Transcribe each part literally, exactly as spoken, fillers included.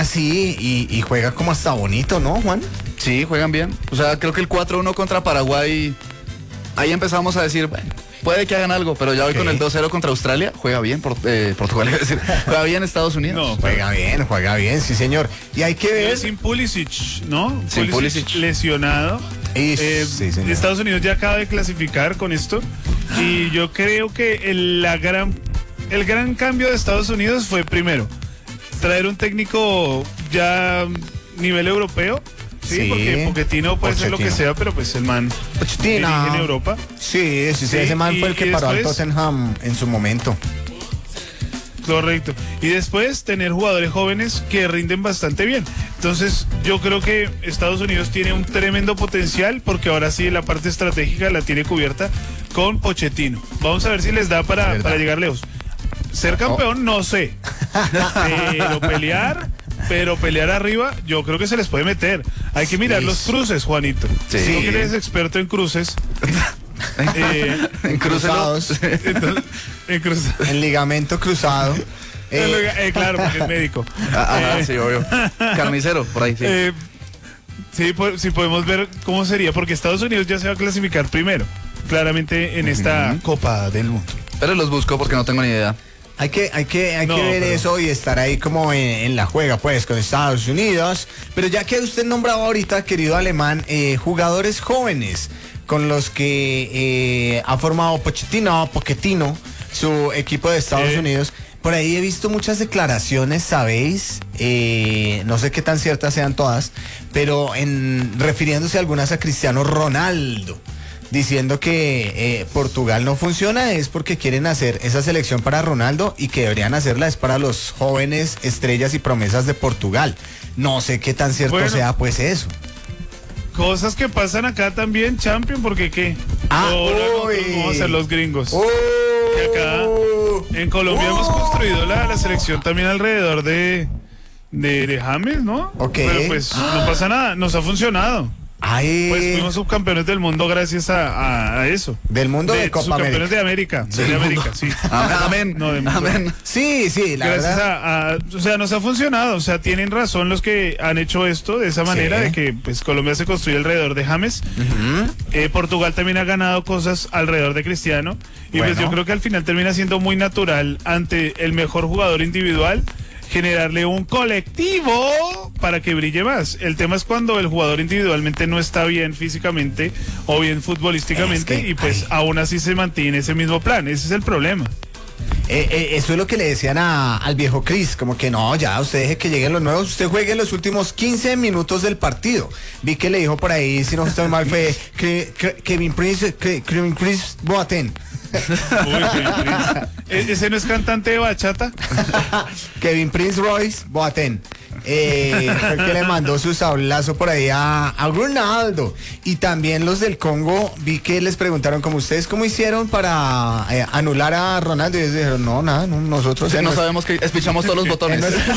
Sí, y, y juega como hasta bonito, ¿no, Juan? Sí, juegan bien. O sea, creo que el cuatro uno contra Paraguay, ahí empezamos a decir, bueno, puede que hagan algo, pero ya hoy okay. Con el dos cero contra Australia, juega bien por, eh, Portugal, es decir, juega bien Estados Unidos. No, juega bien, juega bien, sí señor. Y hay que ver... Sin Pulisic, ¿no? Sin Pulisic, Pulisic. lesionado. Y, eh, sí, Estados Unidos ya acaba de clasificar con esto. Y yo creo que el, la gran, el gran cambio de Estados Unidos fue primero, traer un técnico ya nivel europeo. Sí, sí, porque Pochettino puede Pochettino. ser lo que sea, pero pues el man Pochettino. dirige en Europa. Sí, sí, sí, sí, ese man y, fue el que paró al Tottenham en su momento. Correcto. Y después tener jugadores jóvenes que rinden bastante bien. Entonces yo creo que Estados Unidos tiene un tremendo potencial porque ahora sí la parte estratégica la tiene cubierta con Pochettino. Vamos a ver si les da para, para llegar lejos. Ser campeón, oh. no sé. Pero pelear... Pero pelear arriba, yo creo que se les puede meter. Hay que mirar sí. los cruces, Juanito. Sí. Tú que eres experto en cruces. eh, en cruzados. Entonces, en, cruz... en ligamento cruzado. Eh. Eh, claro, porque es médico. Ah, eh, sí, obvio. Carnicero, por ahí, sí. Eh, sí, pues, sí, podemos ver cómo sería, porque Estados Unidos ya se va a clasificar primero, claramente en esta uh-huh. Copa del Mundo. Pero los busco porque no tengo ni idea. Hay que, hay que, hay no, que ver pero... eso y estar ahí como en, en la juega, pues, con Estados Unidos. Pero ya que usted nombraba ahorita, querido Alemán, eh, jugadores jóvenes con los que eh, ha formado Pochettino, Pochettino, su equipo de Estados eh. Unidos. Por ahí he visto muchas declaraciones, ¿sabéis? Eh, no sé qué tan ciertas sean todas, pero en refiriéndose algunas a Cristiano Ronaldo. Diciendo que eh, Portugal no funciona es porque quieren hacer esa selección para Ronaldo y que deberían hacerla es para los jóvenes estrellas y promesas de Portugal. No sé qué tan cierto bueno, sea pues eso. Cosas que pasan acá también, Champion, porque qué. Ah, ahora nosotros vamos a ser los gringos. Uy, y acá en Colombia uy, hemos construido la, la selección también alrededor de, de, de James, ¿no? Ok. Pero pues ah. no pasa nada, nos ha funcionado. Ay. Pues fuimos subcampeones del mundo gracias a, a, a eso. Del mundo de, de Copa subcampeones América. de América. Sí, de América, sí. Amén. No, de Amén. Sí, sí, la gracias verdad. A, a, o sea, nos ha funcionado. O sea, tienen razón los que han hecho esto de esa manera, sí. de que pues Colombia se construye alrededor de James. Uh-huh. eh, Portugal también ha ganado cosas alrededor de Cristiano. Y bueno. pues yo creo que al final termina siendo muy natural ante el mejor jugador individual generarle un colectivo para que brille más. El tema es cuando el jugador individualmente no está bien físicamente o bien futbolísticamente es que, y pues ay. aún así se mantiene ese mismo plan. Ese es el problema. Eh, eh, eso es lo que le decían a, al viejo Chris, como que no, ya usted deje que lleguen los nuevos, usted juegue los últimos quince minutos del partido. Vi que le dijo por ahí, si no estoy mal, fue que, que, Kevin Prince, que, Kevin Prince Boateng. Uy, ¿ese no es cantante de bachata? Kevin Prince Royce Boateng. Eh, fue el que le mandó su sablazo por ahí a, a Ronaldo. Y también los del Congo, vi que les preguntaron como ustedes cómo hicieron para eh, anular a Ronaldo. Y ellos dijeron, no, nada, no, nosotros... Sí, no nuestro... sabemos que espichamos todos los botones. En, nuestro...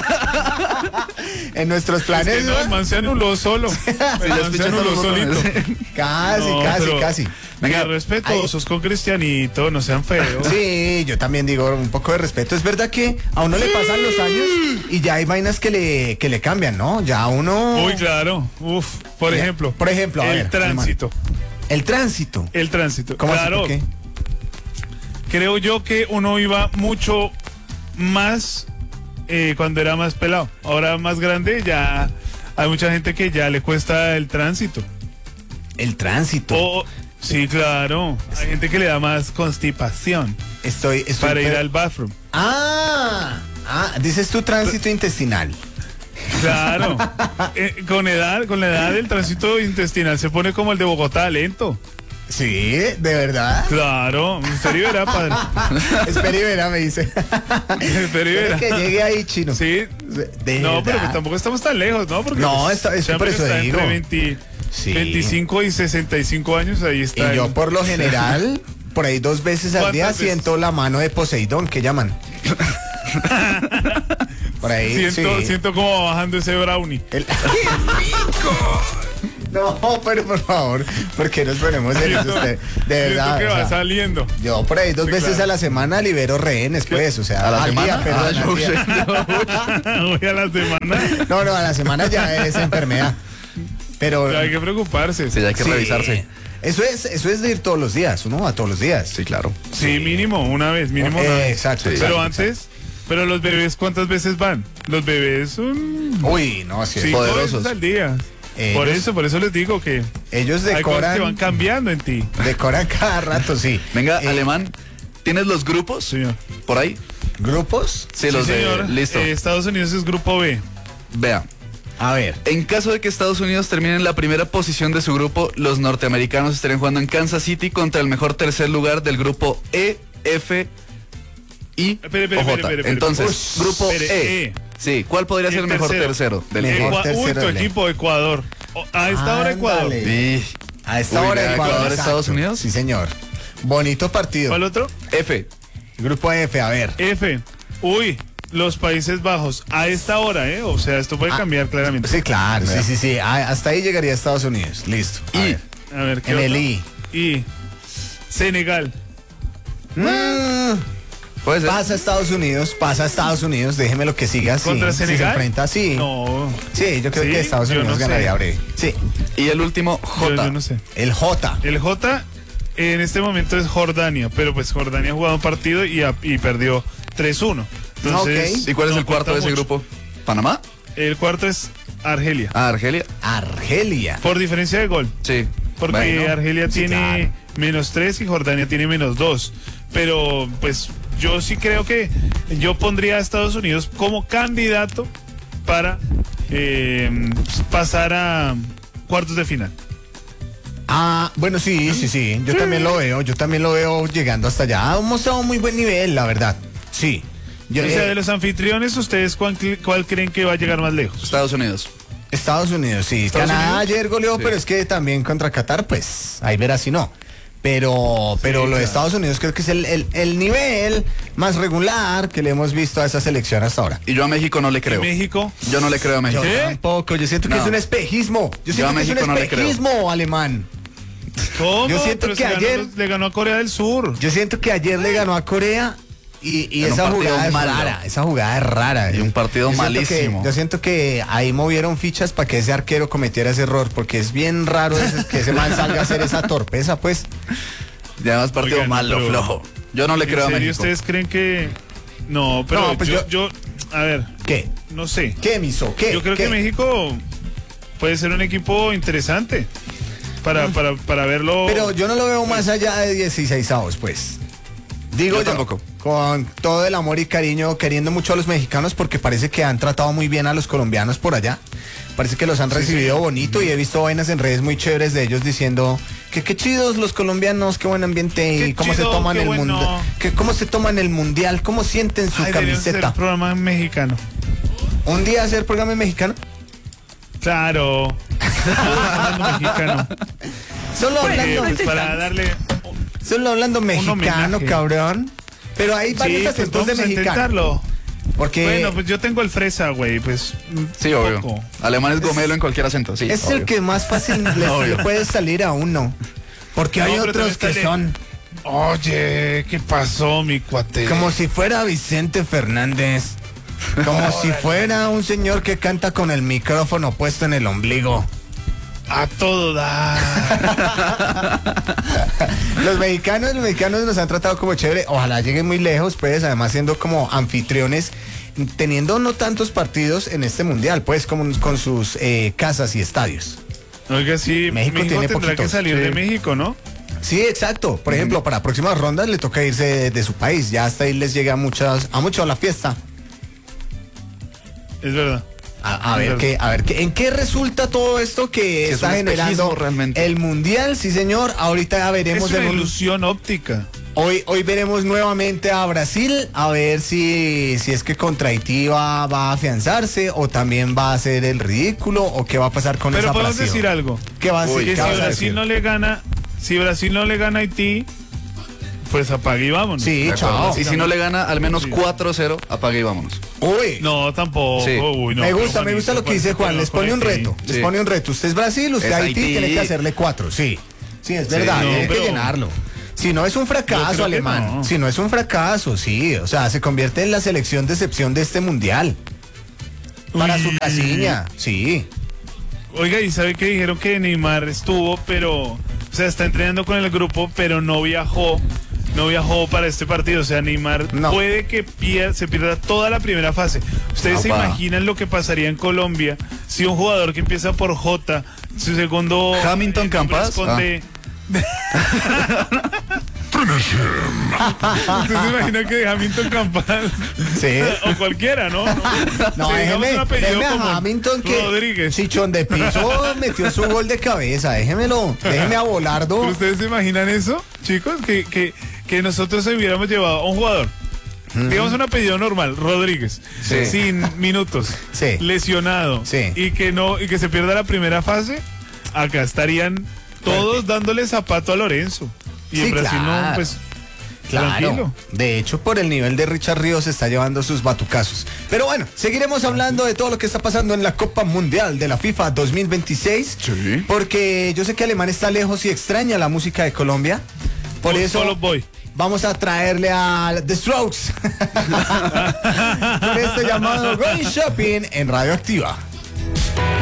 en nuestros planes... Es que no, el man se anuló solo. El man se anuló solito. Casi, no, casi, pero... casi. Venga, respetuosos con Cristianito, no sean feos. Sí, yo también digo un poco de respeto. Es verdad que a uno le pasan los años y ya hay vainas que le, que le cambian, ¿no? Ya a uno... Uy, claro. Uf, por ya. ejemplo. Por ejemplo, a el ver, tránsito. El tránsito. El tránsito. ¿Cómo claro. así, por qué? Creo yo que uno iba mucho más eh, cuando era más pelado. Ahora más grande ya hay mucha gente que ya le cuesta el tránsito. El tránsito. O, sí, claro. Hay gente que le da más constipación. Estoy, estoy para per... ir al bathroom. Ah, ah, dices tu tránsito intestinal. Claro. eh, con edad, con la edad el tránsito intestinal se pone como el de Bogotá, lento. Sí, ¿de verdad? Claro, espera y verá, padre. Espera y verá, me dice. Espera y verá. Que llegue ahí, chino. Sí. De no, verdad. pero que tampoco estamos tan lejos, ¿no? Porque no, está, es por eso está digo. Entre veinte, sí. veinticinco y sesenta y cinco años, ahí está. Y yo el... por lo general, por ahí dos veces al día veces? siento la mano de Poseidón, que llaman. Por ahí, siento, sí. siento como bajando ese brownie. El... ¡Qué rico! No, pero por favor, ¿por qué nos ponemos en eso usted? De verdad. que o va sea, saliendo. yo por ahí dos Sí, veces claro. a la semana libero rehenes, pues, o sea, ¿A la al semana? día, perdón, Ah, al yo día. Voy a la semana. No, no, a la semana ya es enfermedad. Pero Ya hay que preocuparse. Sí, hay que sí, revisarse. Eso es, eso es de ir todos los días, uno va todos los días. Sí, claro. Sí, mínimo, una vez, mínimo una Eh, vez. exacto, Sí. exacto, Pero antes, pero los bebés, ¿cuántas veces van? Los bebés son Uy, no, sí, cinco poderosos. veces al día. Ellos- Por eso, por eso les digo que ellos hay cosas que van decoran, cambiando en ti. decoran cada rato, sí. Venga, Eh, Alemán, ¿tienes los grupos Señor. por ahí? ¿Grupos? Sí, los de... señor. Listo. Eh, Estados Unidos es grupo B. Vea. A ver. En caso de que Estados Unidos termine en la primera posición de su grupo, los norteamericanos estarían jugando en Kansas City contra el mejor tercer lugar del grupo E, F, I Espere, espere, o J. espere, espere, espere. Entonces, Uy, grupo espere, E. E. Sí, ¿cuál podría ser El el mejor tercero. tercero, del Mejor. E? Ecua- Uy, tercero tu del E. equipo, Ecuador. O- A esta hora, Ecuador. Ándale. Sí. A esta Uy, hora vea, Ecuador, Ecuador, exacto. Estados Unidos. Sí, señor. Bonito partido. ¿Cuál otro? F. Grupo F, a ver. F. Uy, los Países Bajos. A esta hora, ¿eh? O sea, esto puede Ah, cambiar claramente. Sí, claro, sí, Vea. sí, sí. Ah, hasta ahí llegaría Estados Unidos. Listo. A I. ver. A ver, ¿qué En el otro? I. I. Senegal. Mm, Puede ser. pasa a Estados Unidos, pasa a Estados Unidos, déjeme lo que siga. sí. ¿Contra Si se Senegal? enfrenta, sí. No. Sí, yo creo ¿Sí? que Estados Yo Unidos no sé. ganaría breve. Sí. Y el último, Yo, J. yo no sé. El J. El J en este momento es Jordania, pero pues Jordania ha jugado un partido y, a- y perdió tres uno. Entonces, Ok. ¿Y cuál es no el cuarto de cuenta ese mucho. grupo? ¿Panamá? El cuarto es Argelia. Ah, Argelia. Argelia. Por diferencia de gol. Sí. Porque Bueno. Argelia sí, tiene claro. menos tres y Jordania tiene menos dos. Pero pues yo sí creo que yo pondría a Estados Unidos como candidato para eh, pasar a cuartos de final. Ah, bueno, sí, sí, sí. Yo también lo veo. Yo también lo veo llegando hasta allá. Ha mostrado muy buen nivel, la verdad. Sí. Yo, O sea, eh, de los anfitriones, ¿ustedes cuál, cuál creen que va a llegar más lejos? Estados Unidos. Estados Unidos, sí. ¿Estados Canadá Unidos? ayer goleó, Sí. pero es que también contra Qatar, pues ahí verás si no. Pero, pero lo de claro. Estados Unidos creo que es el, el, el nivel más regular que le hemos visto a esa selección hasta ahora. Y yo a México no le creo. México. Yo no le creo a México. ¿Qué? Tampoco, yo siento que No. es un espejismo. Yo siento a que es un México no le creo. espejismo alemán. ¿Cómo? Yo siento Pero que si ganó ayer- los- le ganó a Corea del Sur. Yo siento que ayer le ganó a Corea y, y En un esa partido jugada es malo. rara. Esa jugada es rara. Y un partido Yo siento que- malísimo. yo siento que ahí movieron fichas para que ese arquero cometiera ese error, porque es bien raro ese- que ese man salga a hacer esa torpeza, pues. Y además partido Oigan, malo, pero- flojo. Yo no le ¿En creo a serio México. ustedes creen que...? No, pero No, pues yo, yo- yo... A ver, ¿Qué? no sé. ¿Qué, Miso? ¿Qué? Yo creo ¿Qué? que México puede ser un equipo interesante para, para, para verlo. Pero yo no lo veo más allá de dieciséis avos, pues. Digo Yo yo, tampoco. con todo el amor y cariño, queriendo mucho a los mexicanos porque parece que han tratado muy bien a los colombianos por allá. Parece que los han recibido bonito y he visto vainas en redes muy chéveres de ellos diciendo que qué chidos los colombianos, qué buen ambiente y Qué cómo se chido, toman qué el bueno. mundo, que cómo se toman el mundial, cómo sienten su Ay, deberíamos hacer camiseta. un programa mexicano. Un día hacer programa en mexicano. Claro. Hablando mexicano. Solo Porque, hablando, pues, para darle. solo hablando mexicano, homenaje. cabrón. Pero hay Sí, varios pues acentos de vamos a mexicano. intentarlo. Porque Bueno, pues yo tengo el fresa, güey, pues. Sí, obvio. poco. Alemán es gomelo en cualquier acento, sí. es obvio. el que más fácil le, Obvio. le puede salir a uno. Porque No, hay pero otros que también son Oye, ¿qué pasó, mi cuate? como si fuera Vicente Fernández. Como si fuera un señor que canta con el micrófono puesto en el ombligo. A todo dar. Los mexicanos, los mexicanos nos han tratado como chévere. Ojalá lleguen muy lejos, pues, además siendo como anfitriones, teniendo no tantos partidos en este mundial, pues, como con sus eh, casas y estadios. Oiga, sí, México México, tiene tendrá poquitos. que salir Sí. de México, ¿no? Sí, exacto. Por ejemplo, para próximas rondas le toca irse de, de su país. Ya hasta ahí les llega a muchas, a mucho a la fiesta. Es verdad. A, a ver Claro. qué, a ver qué, en qué resulta todo esto que Que es está un generando espejismo realmente. el mundial, sí señor. Ahorita ya Es veremos una en un- ilusión óptica. hoy, hoy veremos nuevamente a Brasil a ver si, si es que contra Haití va, va a afianzarse o también va a hacer el ridículo o qué va a pasar con Pero esa podemos Brasil. decir algo. ¿Qué va a Uy, decir? Que ¿Qué si vas a Brasil decir? no le gana, si Brasil no le gana a Haití, Pues apague y vámonos. Sí, chao. Y si no le gana al menos cuatro cero, apague y vámonos. Uy. No, tampoco. Sí. Uy, no, me pero gusta, me gusta lo que dice Juan. Les pone un reto. Les Sí. pone un reto. Usted es Brasil, usted Es Haití, Haití. tiene que hacerle cuatro. Sí. Sí, es verdad. no, tiene pero- que llenarlo. Si no es un Yo fracaso, creo que Alemán. no. Si no es un fracaso, sí. O sea, se convierte en la selección de excepción de este mundial. Para su Uy. casilla. Sí. Oiga, ¿y sabe que dijeron que Neymar estuvo, pero, o sea, está entrenando con el grupo, pero no viajó, no viajó para este partido? O sea, Neymar No. puede que pier- se pierda toda la primera fase. ¿Ustedes se Opa. imaginan lo que pasaría en Colombia si un jugador que empieza por J, su segundo... Hamilton eh, nombre Campas? esconde- ¿Usted se imagina que Hamilton Campas Sí. o cualquiera, ¿no? No, No, Si digamos déjeme, un apellido déjeme como a Hamilton que Rodríguez. Chichón de piso metió su gol de cabeza. Déjemelo. Déjeme a Volardo. ¿Pero ustedes se imaginan eso, chicos? Que, que, que nosotros hubiéramos llevado a un jugador, digamos un apellido normal, Rodríguez, Sí. sin minutos, Sí. lesionado, Sí. y que no, y que se pierda la primera fase, acá estarían todos dándole zapato a Lorenzo. Y Sí, en Brasil claro. no, pues. Claro. Tranquilo. De hecho, por el nivel de Richard Ríos está llevando sus batucazos. Pero bueno, seguiremos hablando de todo lo que está pasando en la Copa Mundial de la FIFA dos mil veintiséis. Sí. Porque yo sé que Alemán está lejos y extraña la música de Colombia. Por Yo eso solo voy. vamos a traerle a The Strokes. Con este llamado Going Shopping en Radioactiva.